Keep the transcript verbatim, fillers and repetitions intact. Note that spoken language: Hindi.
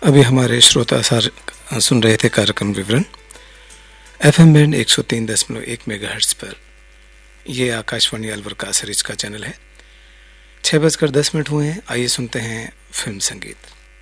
अभी हमारे श्रोता सार सुन रहे थे कार्यक्रम विवरण एफ एम बैंड एक सौ तीन दशमलव एक मेगाहर्ट्ज पर। यह आकाशवाणी अलवर का सरिच का चैनल है। छः बजकर दस मिनट हुए हैं। आइए सुनते हैं फिल्म संगीत।